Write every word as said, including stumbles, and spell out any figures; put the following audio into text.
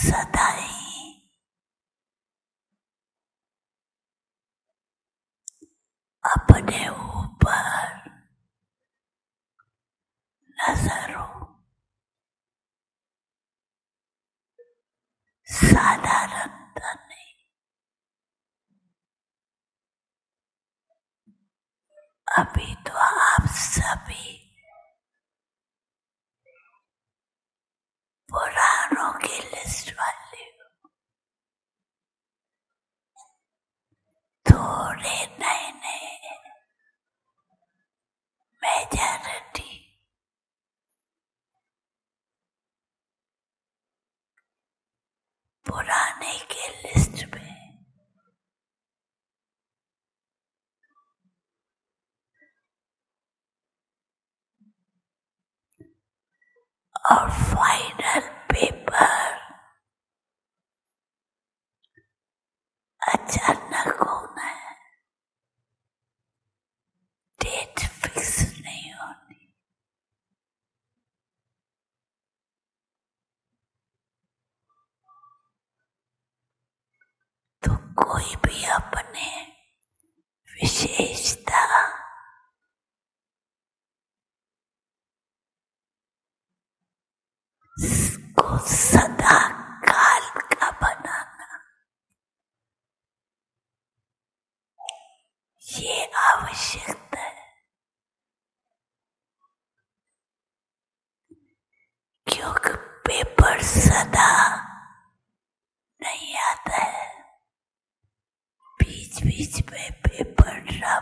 सदा ही अपने ऊपर नजर हो। साधारणता नहीं, अभी तो आप सभी पुराणों की लिस्ट वाले हो, थोड़े नए नए मेजॉरिटी पुराने के लिस्ट में। और फाइनल पेपर अचानक होना है, डेट फिक्स नहीं होनी। तो कोई भी अपने विशेषता को सदा काल का बनाना, ये आवश्यकता है। क्योंकि पेपर सदा नहीं आता है, बीच बीच में पेपर ड्रॉप